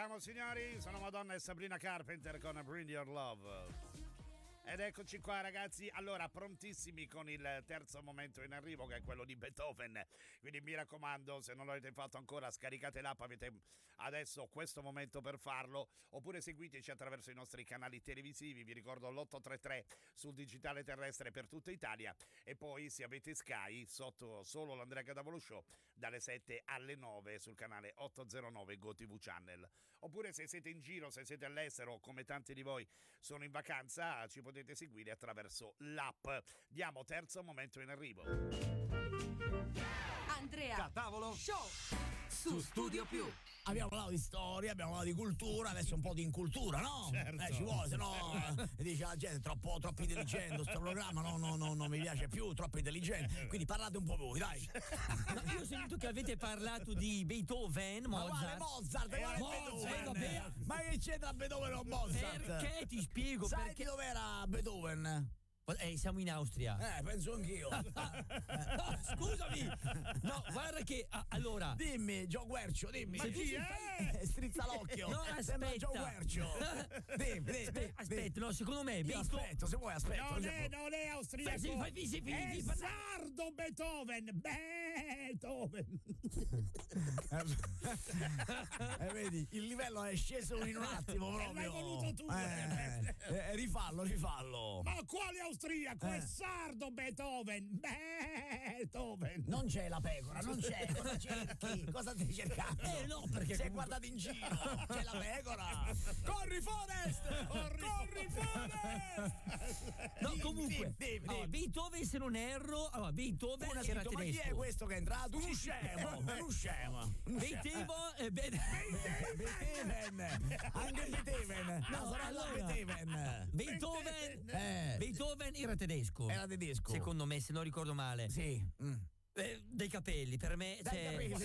Siamo signori, sono Madonna e Sabrina Carpenter con Bring Your Love. Ed eccoci qua ragazzi, allora prontissimi con il terzo momento in arrivo, che è quello di Beethoven. Quindi mi raccomando, se non l'avete fatto ancora, scaricate l'app, avete adesso questo momento per farlo, oppure seguiteci attraverso i nostri canali televisivi. Vi ricordo l'833 sul digitale terrestre per tutta Italia, e poi se avete Sky sotto solo l'Andrea Cadavolo Show dalle 7 alle 9 sul canale 809 GoTV Channel. Oppure se siete in giro, se siete all'estero, come tanti di voi sono in vacanza, ci potete seguire attraverso l'app. Diamo terzo momento in arrivo. Andrea Cadavolo Show su Studio Più. Abbiamo parlato di storia, abbiamo parlato di cultura, adesso un po' di incultura, no? Certo. Ci vuole, se no dice la gente troppo intelligente sto programma, no, non mi piace più, troppo intelligente. Quindi parlate un po' voi, dai. No, io ho sentito che avete parlato di Beethoven, Ma Mozart. quale Beethoven? Vabbè. Ma che c'entra Beethoven o Mozart? Perché ti spiego? Sai Perché di dove era Beethoven? siamo in Austria. Penso anch'io. No, scusami. No, guarda che allora. Dimmi, Gio Guercio, dimmi. Ma chi è? Strizza l'occhio. No, Sembra aspetta. Gio Guercio. Dimmi. Aspetta, no, secondo me Io aspetto, se vuoi aspetto. Non è austriaco. Sì, è sardo Beethoven. Vedi, il livello è sceso in un attimo proprio. L'hai voluto tu. Rifallo. Ma quale austriaco? È sardo Beethoven. Non c'è la pecora, non c'è. Cosa cerchi? Cosa stai cercando? No, perché sei comunque... guardato in giro. C'è la pecora. Corri Forest! Corri Forest! No, comunque. Dimmi. Allora, Beethoven, se non erro, Beethoven era Ma chi è tedesco. questo che è entrato? Uno scemo. Beethoven, Anche Beethoven. La sorella Beethoven. Beethoven era tedesco. Era tedesco. Secondo me, se non ricordo male. Sì. Dei capelli, per me. Dai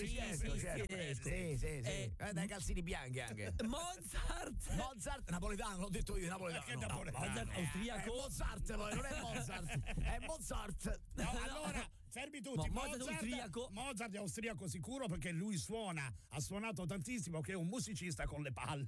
calzini bianchi anche. Mozart napoletano, l'ho detto io, napoletano. Perché napoletano? Mozart austriaco. Mozart, poi non è Mozart, è Mozart. No, allora fermi tutti. Mozart è austriaco sicuro, perché lui ha suonato tantissimo, che è un musicista con le palle.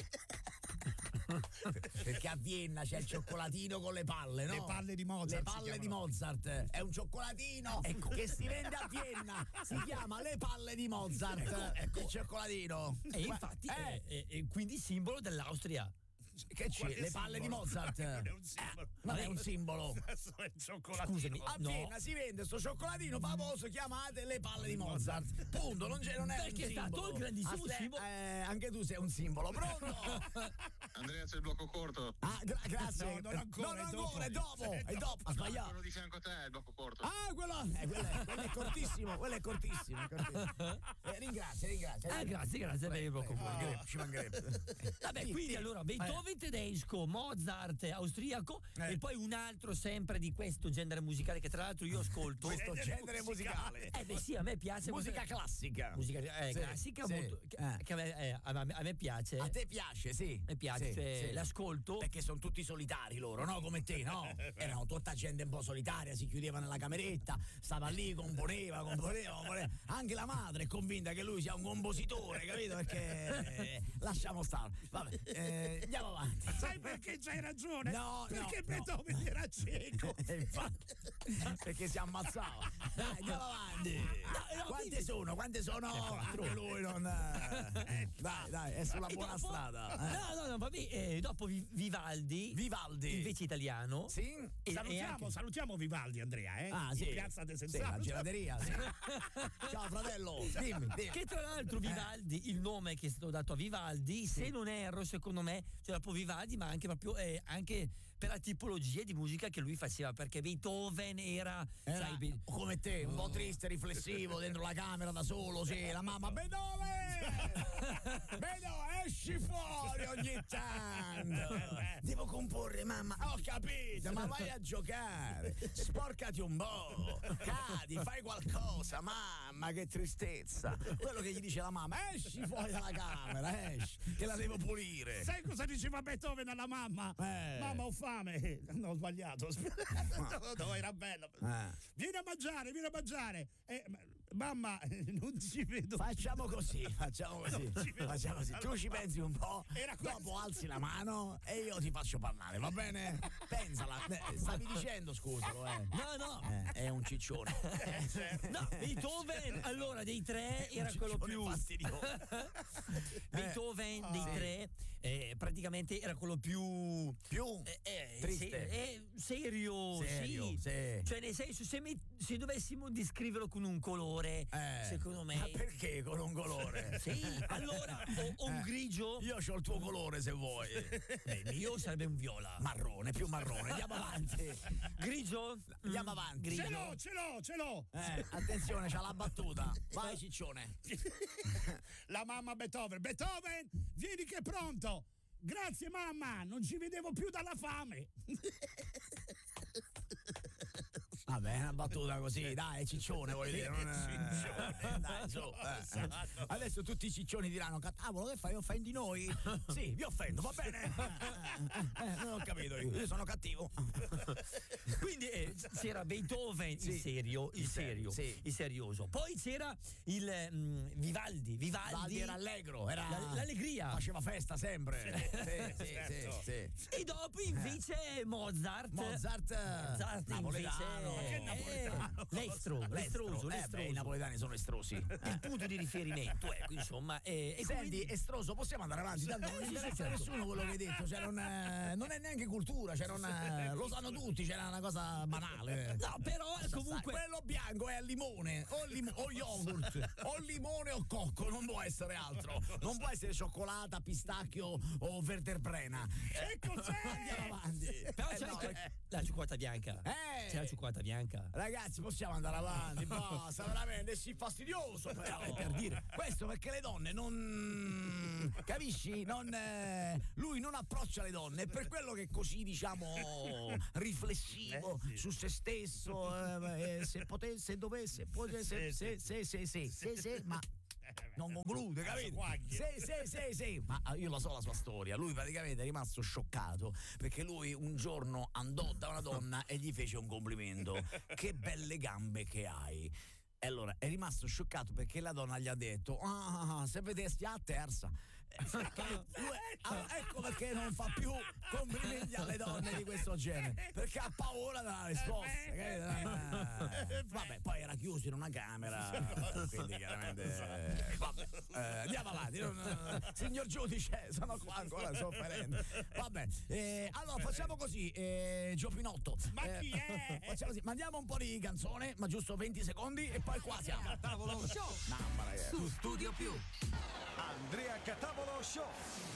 Perché a Vienna c'è il cioccolatino con le palle, no? Le palle di Mozart. Le palle di Mozart. È un cioccolatino che si vende a Vienna. Si chiama le palle di Mozart. Ecco. Il cioccolatino. E infatti è quindi simbolo dell'Austria. Che c'è? Le palle di Mozart. Non è un simbolo. Non è un simbolo. È cioccolatino. Scusami, A Vienna si vende sto cioccolatino famoso, chiamate le palle di Mozart. Punto, non è perché un è stato simbolo. il grandissimo simbolo. Anche tu sei un simbolo. Pronto? Andrea, c'è il blocco corto. Grazie. No, non ancora, è dopo. Ha sbagliato. Quello di fianco a te è il blocco corto. Quello è cortissimo. Ringrazia. Grazie per il blocco corto. Ci mancherebbe. Vabbè, quindi allora Beethoven tedesco, Mozart austriaco e poi un altro sempre di questo genere musicale che tra l'altro io ascolto. Questo genere musicale. Sì, a me piace. Musica classica. Musica classica, sì. molto, che a me piace. A te piace, sì. Mi piace, Sì. l'ascolto. Perché sono tutti solitari loro, no? Come te, no? Erano tutta gente un po' solitaria, si chiudeva nella cameretta, stava lì, componeva. Anche la madre è convinta che lui sia un compositore, capito? Perché lasciamo stare. Vabbè, andiamo avanti. Sai perché c'hai ragione? No, perché Beethoven era cieco. Infatti, perché si ammazzava. Dai, andiamo avanti. Quante sono? Anche lui non. Dai, è sulla buona strada. No, vabbè, dopo Vivaldi invece italiano. Sì. Salutiamo Vivaldi, Andrea, sì. In piazza De Sì, Senz'Altro. la gelateria, sì. Ciao fratello, dimmi. Che tra l'altro Vivaldi, il nome che è stato dato a Vivaldi, se non erro, secondo me, cioè dopo Vivaldi, ma anche proprio anche per la tipologia di musica che lui faceva, perché Beethoven era sai, come te, un po' triste, riflessivo, dentro la camera da solo, sì, la mamma, Beethoven, esci fuori ogni tanto. Devo comporre, mamma. Ho capito, ma vai a giocare. Sporcati un po'. Cadi, fai qualcosa, mamma, che tristezza. Quello che gli dice la mamma, esci fuori dalla camera, esci, che la devo pulire. Sai cosa diceva Beethoven alla mamma? Mamma, ho fame. No, ho sbagliato. No, era bello. Vieni a mangiare. mamma, non ci vedo. Facciamo così. Tu ci pensi un po', Era questo. dopo alzi la mano e io ti faccio parlare, va bene? Pensala. Stavi dicendo, scusalo, No, è un ciccione. no, Beethoven, allora dei tre era quello ciccione più fastidioso. Beethoven dei tre praticamente era quello più triste. serio, sì. Cioè nel senso se dovessimo descriverlo con un colore, secondo me. Ma perché con un colore? Sì, allora o un grigio. Io c'ho il tuo colore se vuoi. Il mio sarebbe un viola. Marrone, più marrone. Andiamo avanti. Grigio? Andiamo avanti. Grigio. Ce l'ho. Attenzione, c'ha la battuta. Vai, ciccione. La mamma Beethoven, vieni che è pronto. Grazie mamma, non ci vedevo più dalla fame. Vabbè, una battuta così, dai, ciccione, voglio dire. Dai, su. Adesso tutti i ciccioni diranno: cavolo, che fai? Offendi noi? Sì, vi offendo, va bene. Non ho capito io sono cattivo. Quindi c'era Beethoven, il serio, sì. il serioso. Poi c'era il Vivaldi era allegro, era l'allegria. Faceva festa sempre. Sì. E dopo invece Mozart napoletano. invece l'estroso. I napoletani sono estrosi. Il punto di riferimento, ecco, insomma. Senti, estroso, possiamo andare avanti? Tanto non interessa a nessuno quello che hai detto, cioè non è neanche cultura, cioè lo sanno tutti, c'era una cosa banale. No, però comunque quello bianco è al limone o yogurt o limone o cocco, non può essere altro. Non può essere cioccolata, pistacchio o vertebrena. Che cos'è? Andiamo avanti. però c'è la cioccolata bianca. C'è la cioccolata bianca. Ragazzi, possiamo andare avanti, basta, veramente, sì, fastidioso però, per dire. Questo perché le donne non... capisci? Lui non approccia le donne, è per quello che è così, diciamo, riflessivo su se stesso, se potesse, dovesse, ma... non conclude, capito? Sì, ma io lo so la sua storia. Lui praticamente è rimasto scioccato perché lui un giorno andò da una donna e gli fece un complimento: che belle gambe che hai. E allora è rimasto scioccato perché la donna gli ha detto: se vedessi a terza. Ecco perché non fa più complimenti alle donne di questo genere, perché ha paura della risposta. Vabbè, poi era chiuso in una camera, quindi chiaramente andiamo avanti. Signor giudice, sono qua ancora sofferendo. Vabbè, allora facciamo così, Gio Pinotto, Ma chi è? facciamo così, mandiamo un po' di canzone, ma giusto 20 secondi e poi qua siamo. Catavolo Show Mamma ragazzi. su Studio Più. Andrea Catavolo Show.